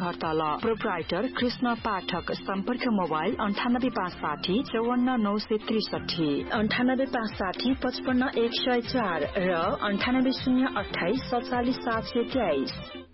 घर तल। प्रोप्राइटर कृष्ण पाठक। सम्पर्क मोबाइल 9856 54963, 9856 55104 र 9808 47723।